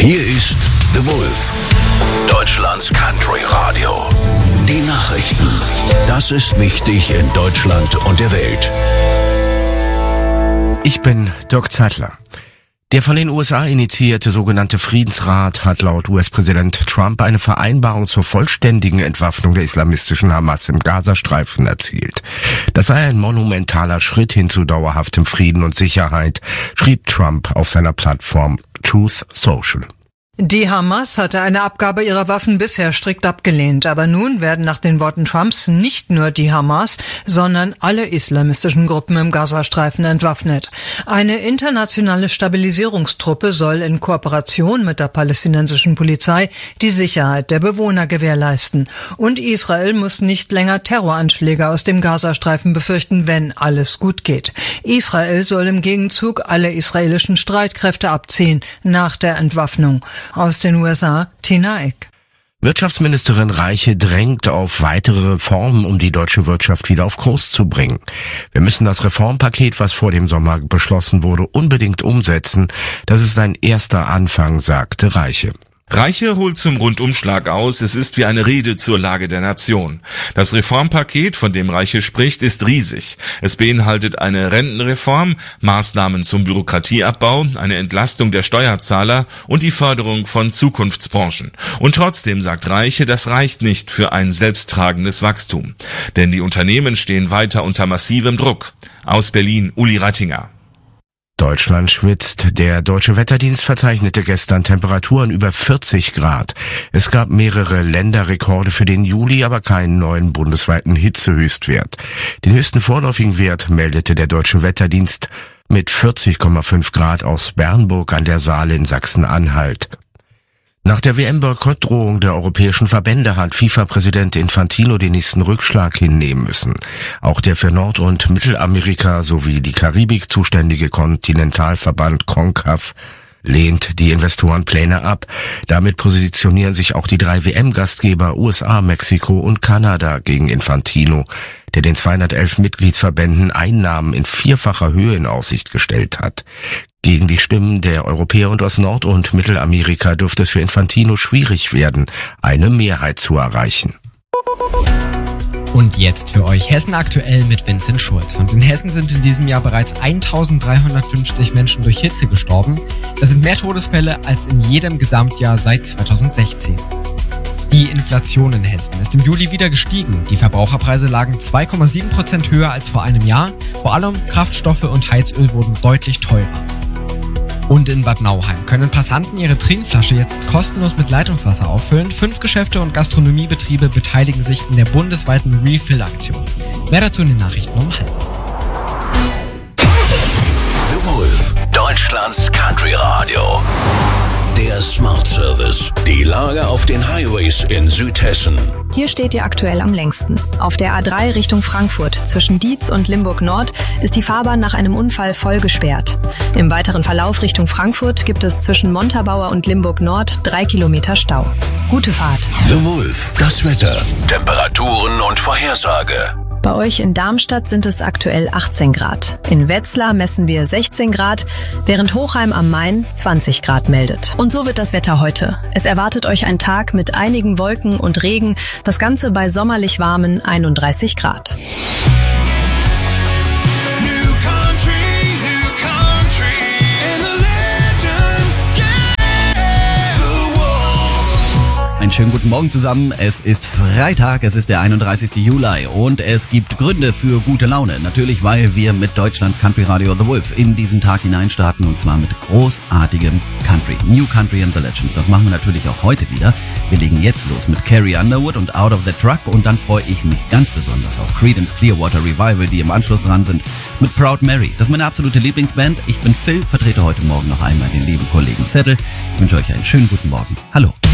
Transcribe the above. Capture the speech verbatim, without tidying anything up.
Hier ist The Wolf, Deutschlands Country Radio. Die Nachrichten. Das ist wichtig in Deutschland und der Welt. Ich bin Dirk Zeitler. Der von den U S A initiierte sogenannte Friedensrat hat laut U S-Präsident Trump eine Vereinbarung zur vollständigen Entwaffnung der islamistischen Hamas im Gazastreifen erzielt. Das sei ein monumentaler Schritt hin zu dauerhaftem Frieden und Sicherheit, schrieb Trump auf seiner Plattform Truth Social. Die Hamas hatte eine Abgabe ihrer Waffen bisher strikt abgelehnt, aber nun werden nach den Worten Trumps nicht nur die Hamas, sondern alle islamistischen Gruppen im Gazastreifen entwaffnet. Eine internationale Stabilisierungstruppe soll in Kooperation mit der palästinensischen Polizei die Sicherheit der Bewohner gewährleisten. Und Israel muss nicht länger Terroranschläge aus dem Gazastreifen befürchten, wenn alles gut geht. Israel soll im Gegenzug alle israelischen Streitkräfte abziehen nach der Entwaffnung. Aus den U S A, Tina Eck. Wirtschaftsministerin Reiche drängt auf weitere Reformen, um die deutsche Wirtschaft wieder auf Kurs zu bringen. Wir müssen das Reformpaket, was vor dem Sommer beschlossen wurde, unbedingt umsetzen. Das ist ein erster Anfang, sagte Reiche. Reiche holt zum Rundumschlag aus, es ist wie eine Rede zur Lage der Nation. Das Reformpaket, von dem Reiche spricht, ist riesig. Es beinhaltet eine Rentenreform, Maßnahmen zum Bürokratieabbau, eine Entlastung der Steuerzahler und die Förderung von Zukunftsbranchen. Und trotzdem, sagt Reiche, das reicht nicht für ein selbsttragendes Wachstum. Denn die Unternehmen stehen weiter unter massivem Druck. Aus Berlin, Uli Rattinger. Deutschland schwitzt. Der Deutsche Wetterdienst verzeichnete gestern Temperaturen über vierzig Grad. Es gab mehrere Länderrekorde für den Juli, aber keinen neuen bundesweiten Hitzehöchstwert. Den höchsten vorläufigen Wert meldete der Deutsche Wetterdienst mit vierzig Komma fünf Grad aus Bernburg an der Saale in Sachsen-Anhalt. Nach der W M-Boykottdrohung der europäischen Verbände hat FIFA-Präsident Infantino den nächsten Rückschlag hinnehmen müssen. Auch der für Nord- und Mittelamerika sowie die Karibik zuständige Kontinentalverband CONCACAF lehnt die Investorenpläne ab. Damit positionieren sich auch die drei W M-Gastgeber U S A, Mexiko und Kanada gegen Infantino, der den zweihundertelf Mitgliedsverbänden Einnahmen in vierfacher Höhe in Aussicht gestellt hat. Gegen die Stimmen der Europäer und aus Nord- und Mittelamerika dürfte es für Infantino schwierig werden, eine Mehrheit zu erreichen. Und jetzt für euch Hessen aktuell mit Vincent Schulz. Und in Hessen sind in diesem Jahr bereits eintausenddreihundertfünfzig Menschen durch Hitze gestorben. Das sind mehr Todesfälle als in jedem Gesamtjahr seit zweitausendsechzehn. Die Inflation in Hessen ist im Juli wieder gestiegen. Die Verbraucherpreise lagen zwei Komma sieben Prozent höher als vor einem Jahr. Vor allem Kraftstoffe und Heizöl wurden deutlich teurer. Und in Bad Nauheim können Passanten ihre Trinkflasche jetzt kostenlos mit Leitungswasser auffüllen. Fünf Geschäfte und Gastronomiebetriebe beteiligen sich in der bundesweiten Refill-Aktion. Mehr dazu in den Nachrichten um halb. The Wolf, Deutschlands Country Radio. Der Smart Service. Die Lage auf den Highways in Südhessen. Hier steht ihr aktuell am längsten. Auf der A drei Richtung Frankfurt zwischen Dietz und Limburg Nord ist die Fahrbahn nach einem Unfall voll gesperrt. Im weiteren Verlauf Richtung Frankfurt gibt es zwischen Montabaur und Limburg Nord drei Kilometer Stau. Gute Fahrt. The Wolf, das Wetter, Temperaturen und Vorhersage. Bei euch in Darmstadt sind es aktuell achtzehn Grad. In Wetzlar messen wir sechzehn Grad, während Hochheim am Main zwanzig Grad meldet. Und so wird das Wetter heute. Es erwartet euch ein Tag mit einigen Wolken und Regen, das Ganze bei sommerlich warmen einunddreißig Grad. Einen schönen guten Morgen zusammen. Es ist Freitag, es ist der einunddreißigste Juli und es gibt Gründe für gute Laune. Natürlich, weil wir mit Deutschlands Country Radio The Wolf in diesen Tag hineinstarten und zwar mit großartigem Country. New Country and the Legends. Das machen wir natürlich auch heute wieder. Wir legen jetzt los mit Carrie Underwood und Out of the Truck und dann freue ich mich ganz besonders auf Creedence Clearwater Revival, die im Anschluss dran sind mit Proud Mary. Das ist meine absolute Lieblingsband. Ich bin Phil, vertrete heute Morgen noch einmal den lieben Kollegen Settle. Ich wünsche euch einen schönen guten Morgen. Hallo.